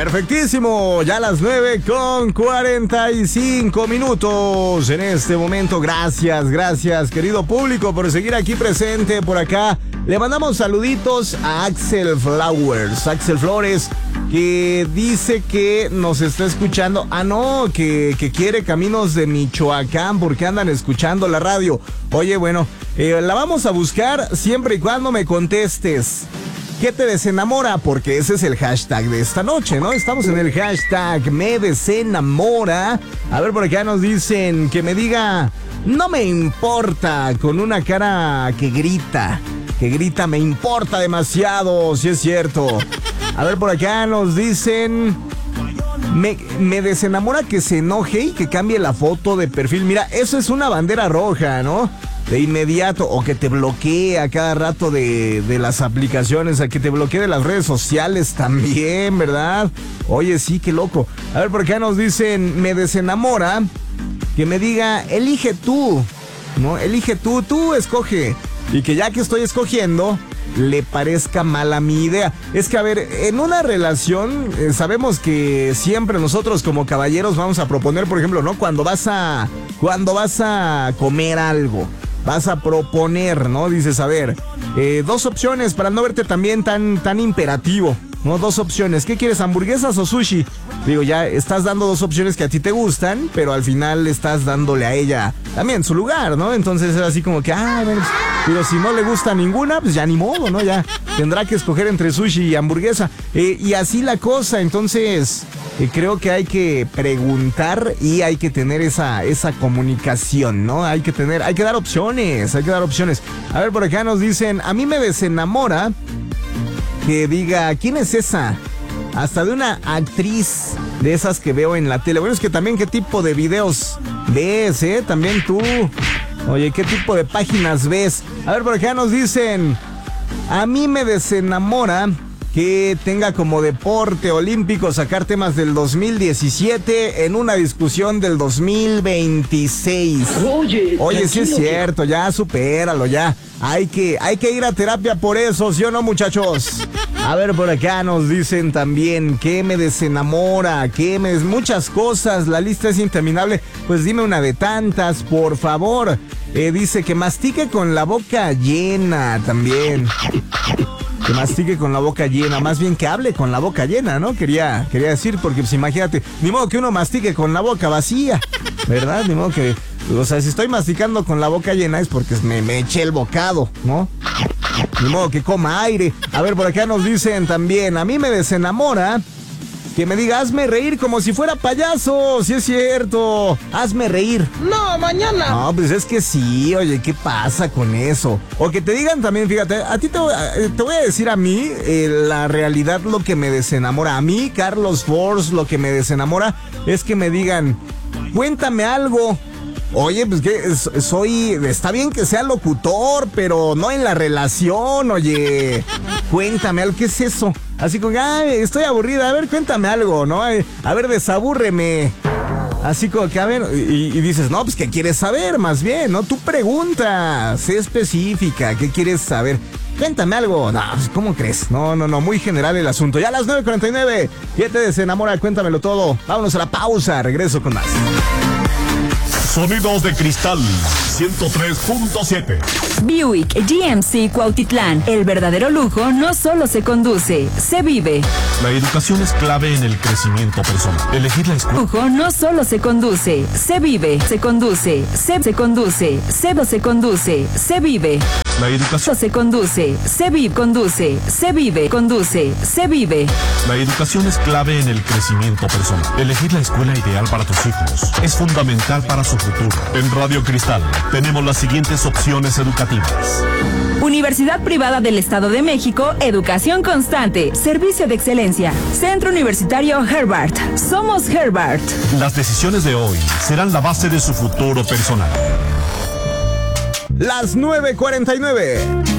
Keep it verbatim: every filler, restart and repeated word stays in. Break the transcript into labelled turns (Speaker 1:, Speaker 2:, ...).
Speaker 1: Perfectísimo, ya las nueve con cuarenta y cinco minutos en este momento. Gracias, gracias querido público por seguir aquí presente por acá. Le mandamos saluditos a Axel Flowers, Axel Flores, que dice que nos está escuchando. Ah, no, que, que quiere Caminos de Michoacán porque andan escuchando la radio. Oye, bueno, eh, la vamos a buscar siempre y cuando me contestes. ¿Qué te desenamora? Porque ese es el hashtag de esta noche, ¿no? Estamos en el hashtag me desenamora. A ver, por acá nos dicen que me diga, no me importa, con una cara que grita, que grita, me importa demasiado, si es cierto. A ver, por acá nos dicen, me, me desenamora que se enoje y que cambie la foto de perfil. Mira, eso es una bandera roja, ¿no? De inmediato, o que te bloquee a cada rato de, de las aplicaciones, a que te bloquee de las redes sociales también, ¿verdad? Oye, sí, qué loco. A ver, por acá nos dicen, me desenamora que me diga, elige tú, ¿no? Elige tú, tú escoge. Y que ya que estoy escogiendo, le parezca mala mi idea. Es que, a ver, en una relación, eh, sabemos que siempre nosotros como caballeros vamos a proponer, por ejemplo, ¿no? Cuando vas a, cuando vas a comer algo, vas a proponer, ¿no? Dices, a ver, eh, dos opciones para no verte también tan, tan imperativo, ¿no? Dos opciones. ¿Qué quieres, hamburguesas o sushi? Digo, ya estás dando dos opciones que a ti te gustan, pero al final estás dándole a ella también su lugar, ¿no? Entonces es así como que, ah, bueno, pues, pero si no le gusta ninguna, pues ya ni modo, ¿no? Ya tendrá que escoger entre sushi y hamburguesa. Eh, y así la cosa, entonces eh, creo que hay que preguntar y hay que tener esa, esa comunicación, ¿no? Hay que tener, hay que dar opciones, hay que dar opciones. A ver, por acá nos dicen, a mí me desenamora que diga, ¿quién es esa? Hasta de una actriz de esas que veo en la tele. Bueno, es que también qué tipo de videos ves, ¿eh? También tú. Oye, ¿qué tipo de páginas ves? A ver, por acá nos dicen, a mí me desenamora que tenga como deporte olímpico sacar temas del dos mil diecisiete en una discusión del dos mil veintiséis. Oye, Oye sí es cierto, ya supéralo, ya. Hay que, hay que ir a terapia por eso, ¿sí o no, muchachos? A ver, por acá nos dicen también que me desenamora, que me... muchas cosas, la lista es interminable. Pues dime una de tantas, por favor. Eh, dice que mastique con la boca llena también. Que mastique con la boca llena, más bien que hable con la boca llena, ¿no? Quería, quería decir, porque pues imagínate, ni modo que uno mastique con la boca vacía, ¿verdad? Ni modo que, o sea, si estoy masticando con la boca llena es porque me, me eché el bocado, ¿no? Ni modo que coma aire. A ver, por acá nos dicen también, a mí me desenamora que me diga, hazme reír como si fuera payaso, si es cierto, hazme reír.
Speaker 2: No, mañana.
Speaker 1: No, pues es que sí, oye, ¿qué pasa con eso? O que te digan también, fíjate, a ti te, te voy a decir a mí, eh, la realidad, lo que me desenamora. A mí, Carlos Force, lo que me desenamora es que me digan, cuéntame algo. Oye, pues que soy, está bien que sea locutor, pero no en la relación, oye. Cuéntame algo, ¿qué es eso? Así como, ay, estoy aburrida, a ver, cuéntame algo, ¿no? A ver, desabúrreme. Así como que, a ver, y, y dices, no, pues, ¿qué quieres saber? Más bien, ¿no? Tú pregunta, sé específica, ¿qué quieres saber? Cuéntame algo. No, pues, ¿cómo crees? No, no, no, muy general el asunto. Ya a las nueve cuarenta y nueve, ¿qué te desenamora? Cuéntamelo todo. Vámonos a la pausa, regreso con más.
Speaker 3: Sonidos de Cristal ciento tres punto siete.
Speaker 4: Buick G M C Cuautitlán. El verdadero lujo no solo se conduce, se vive.
Speaker 3: La educación es clave en el crecimiento personal. Elegir la escuela.
Speaker 4: Lujo no solo se conduce, se vive. Se conduce, se, se conduce, se, se conduce, se vive.
Speaker 3: La educación
Speaker 4: se conduce, se vive, conduce, se vive, conduce, se vive.
Speaker 3: La educación es clave en el crecimiento personal. Elegir la escuela ideal para tus hijos es fundamental para su futuro. En Radio Cristal tenemos las siguientes opciones educativas.
Speaker 4: Universidad Privada del Estado de México, educación constante, servicio de excelencia. Centro Universitario Herbert. Somos Herbert.
Speaker 3: Las decisiones de hoy serán la base de su futuro personal.
Speaker 1: Las nueve cuarenta y nueve.